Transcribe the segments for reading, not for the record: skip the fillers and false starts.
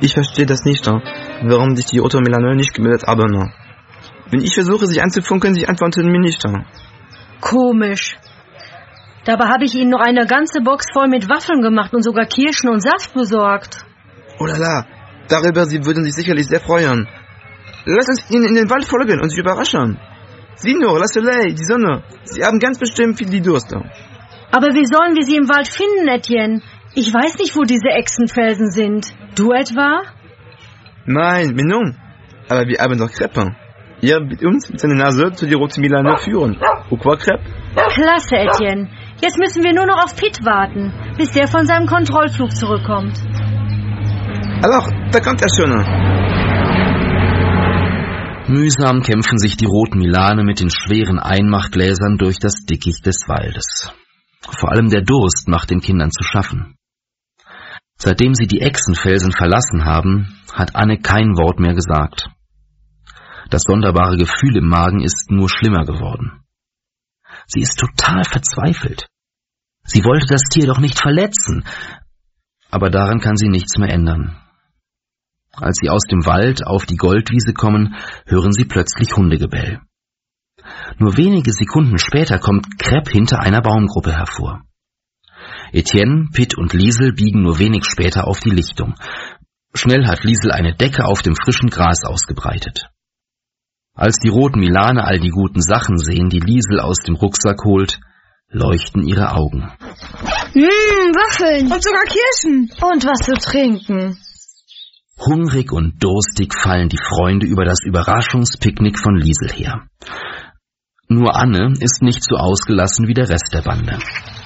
Ich verstehe das nicht, warum sich die Watermelone nicht gemeldet haben. Wenn ich versuche, sie anzufunken, sie antworten mir nicht. Komisch. Dabei habe ich ihnen noch eine ganze Box voll mit Waffeln gemacht und sogar Kirschen und Saft besorgt. Oh la la, darüber sie würden sich sicherlich sehr freuen. Lass uns ihnen in den Wald folgen und sie überraschen. Sieh nur, la Soleil, die Sonne. Sie haben ganz bestimmt viel Durst. Aber wie sollen wir sie im Wald finden, Etienne? Ich weiß nicht, wo diese Echsenfelsen sind. Du etwa? Nein, mais non. Aber wir haben doch Crepe. Er wird uns mit seiner Nase zu die Watermelone führen. Ou quoi, Crepe? Klasse, Etienne. Jetzt müssen wir nur noch auf Pitt warten, bis der von seinem Kontrollflug zurückkommt. Alors, da kommt er schon. Mühsam kämpfen sich die roten Milane mit den schweren Einmachgläsern durch das Dickicht des Waldes. Vor allem der Durst macht den Kindern zu schaffen. Seitdem sie die Echsenfelsen verlassen haben, hat Anne kein Wort mehr gesagt. Das sonderbare Gefühl im Magen ist nur schlimmer geworden. Sie ist total verzweifelt. Sie wollte das Tier doch nicht verletzen, aber daran kann sie nichts mehr ändern. Als sie aus dem Wald auf die Goldwiese kommen, hören sie plötzlich Hundegebell. Nur wenige Sekunden später kommt Crepe hinter einer Baumgruppe hervor. Etienne, Pitt und Liesel biegen nur wenig später auf die Lichtung. Schnell hat Liesel eine Decke auf dem frischen Gras ausgebreitet. Als die roten Milane all die guten Sachen sehen, die Liesel aus dem Rucksack holt, leuchten ihre Augen. Waffeln. Und sogar Kirschen. Und was zu trinken. Hungrig und durstig fallen die Freunde über das Überraschungspicknick von Liesel her. Nur Anne ist nicht so ausgelassen wie der Rest der Bande.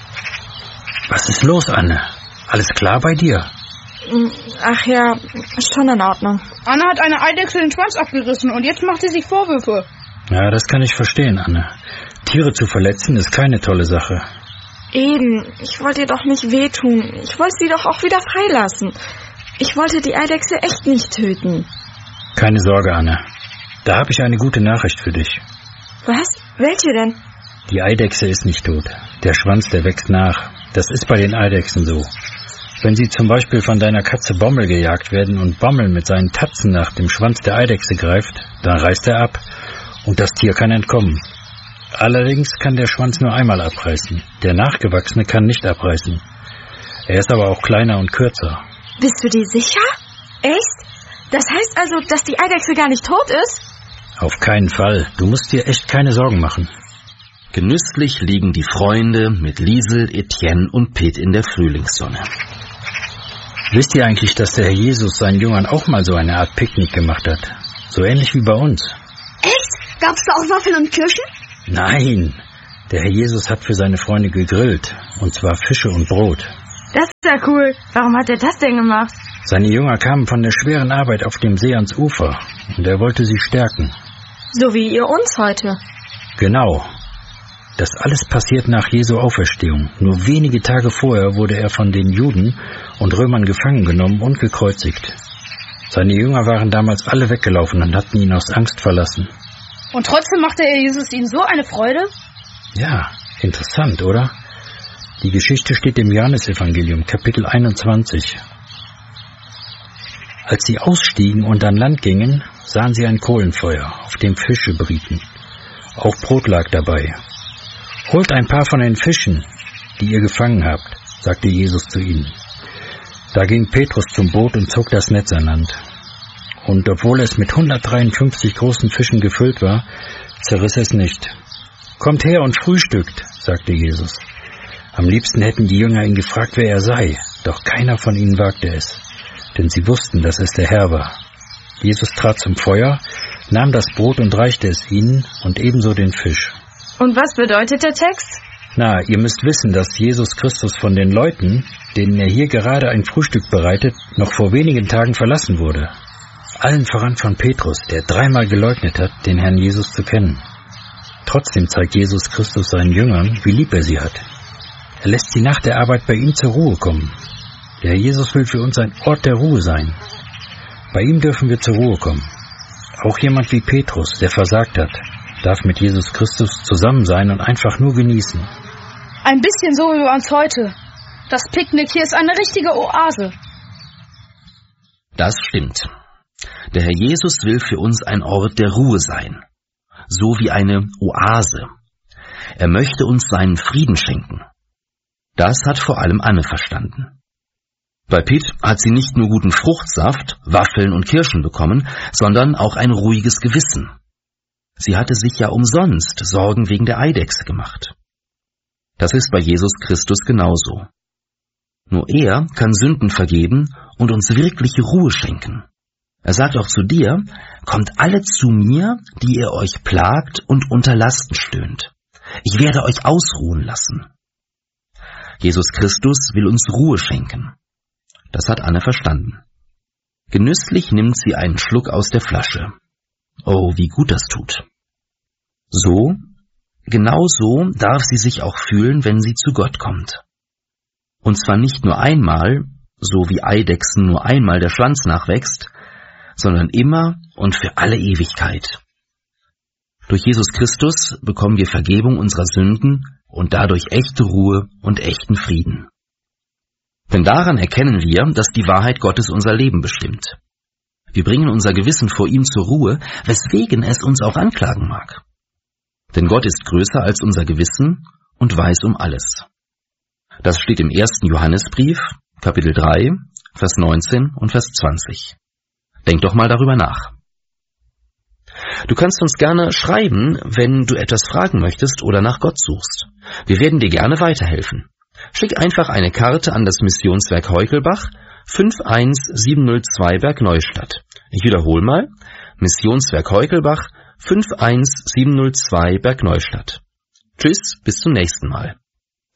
Was ist los, Anne? Alles klar bei dir? Ach ja, schon in Ordnung. Anne hat eine Eidechse den Schwanz abgerissen und jetzt macht sie sich Vorwürfe. Ja, das kann ich verstehen, Anne. Tiere zu verletzen ist keine tolle Sache. Eben, ich wollte ihr doch nicht wehtun. Ich wollte sie doch auch wieder freilassen. Ich wollte die Eidechse echt nicht töten. Keine Sorge, Anne. Da habe ich eine gute Nachricht für dich. Was? Welche denn? Die Eidechse ist nicht tot. Der Schwanz, der wächst nach. Das ist bei den Eidechsen so. Wenn sie zum Beispiel von deiner Katze Bommel gejagt werden und Bommel mit seinen Tatzen nach dem Schwanz der Eidechse greift, dann reißt er ab und das Tier kann entkommen. Allerdings kann der Schwanz nur einmal abreißen. Der Nachgewachsene kann nicht abreißen. Er ist aber auch kleiner und kürzer. Bist du dir sicher? Echt? Das heißt also, dass die Eidechse gar nicht tot ist? Auf keinen Fall. Du musst dir echt keine Sorgen machen. Genüsslich liegen die Freunde mit Liesel, Etienne und Pitt in der Frühlingssonne. Wisst ihr eigentlich, dass der Herr Jesus seinen Jüngern auch mal so eine Art Picknick gemacht hat? So ähnlich wie bei uns. Echt? Gab's da auch Waffeln und Kirschen? Nein, der Herr Jesus hat für seine Freunde gegrillt. Und zwar Fische und Brot. Das ist ja cool. Warum hat er das denn gemacht? Seine Jünger kamen von der schweren Arbeit auf dem See ans Ufer. Und er wollte sie stärken. So wie ihr uns heute. Genau. Das alles passiert nach Jesu Auferstehung. Nur wenige Tage vorher wurde er von den Juden und Römern gefangen genommen und gekreuzigt. Seine Jünger waren damals alle weggelaufen und hatten ihn aus Angst verlassen. Und trotzdem machte er Jesus ihnen so eine Freude? Ja, interessant, oder? Die Geschichte steht im Johannesevangelium, Kapitel 21. Als sie ausstiegen und an Land gingen, sahen sie ein Kohlenfeuer, auf dem Fische brieten. Auch Brot lag dabei. »Holt ein paar von den Fischen, die ihr gefangen habt«, sagte Jesus zu ihnen. Da ging Petrus zum Boot und zog das Netz an Land. Und obwohl es mit 153 großen Fischen gefüllt war, zerriss es nicht. »Kommt her und frühstückt«, sagte Jesus. Am liebsten hätten die Jünger ihn gefragt, wer er sei, doch keiner von ihnen wagte es, denn sie wussten, dass es der Herr war. Jesus trat zum Feuer, nahm das Brot und reichte es ihnen und ebenso den Fisch. Und was bedeutet der Text? Na, ihr müsst wissen, dass Jesus Christus von den Leuten, denen er hier gerade ein Frühstück bereitet, noch vor wenigen Tagen verlassen wurde. Allen voran von Petrus, der 3-mal geleugnet hat, den Herrn Jesus zu kennen. Trotzdem zeigt Jesus Christus seinen Jüngern, wie lieb er sie hat. Er lässt sie nach der Arbeit bei ihm zur Ruhe kommen. Der Herr Jesus will für uns ein Ort der Ruhe sein. Bei ihm dürfen wir zur Ruhe kommen. Auch jemand wie Petrus, der versagt hat, darf mit Jesus Christus zusammen sein und einfach nur genießen. Ein bisschen so wie bei uns heute. Das Picknick hier ist eine richtige Oase. Das stimmt. Der Herr Jesus will für uns ein Ort der Ruhe sein, so wie eine Oase. Er möchte uns seinen Frieden schenken. Das hat vor allem Anne verstanden. Bei Pitt hat sie nicht nur guten Fruchtsaft, Waffeln und Kirschen bekommen, sondern auch ein ruhiges Gewissen. Sie hatte sich ja umsonst Sorgen wegen der Eidechse gemacht. Das ist bei Jesus Christus genauso. Nur er kann Sünden vergeben und uns wirkliche Ruhe schenken. Er sagt auch zu dir, kommt alle zu mir, die ihr euch plagt und unter Lasten stöhnt. Ich werde euch ausruhen lassen. Jesus Christus will uns Ruhe schenken. Das hat Anne verstanden. Genüsslich nimmt sie einen Schluck aus der Flasche. Oh, wie gut das tut. Genau so darf sie sich auch fühlen, wenn sie zu Gott kommt. Und zwar nicht nur einmal, so wie Eidechsen nur einmal der Schwanz nachwächst, sondern immer und für alle Ewigkeit. Durch Jesus Christus bekommen wir Vergebung unserer Sünden und dadurch echte Ruhe und echten Frieden. Denn daran erkennen wir, dass die Wahrheit Gottes unser Leben bestimmt. Wir bringen unser Gewissen vor ihm zur Ruhe, weswegen es uns auch anklagen mag. Denn Gott ist größer als unser Gewissen und weiß um alles. Das steht im 1. Johannesbrief, Kapitel 3, Vers 19 und Vers 20. Denk doch mal darüber nach. Du kannst uns gerne schreiben, wenn du etwas fragen möchtest oder nach Gott suchst. Wir werden dir gerne weiterhelfen. Schick einfach eine Karte an das Missionswerk Heukelbach, 51702 Bergneustadt. Ich wiederhole mal, Missionswerk Heukelbach, 51702 Bergneustadt. Tschüss, bis zum nächsten Mal.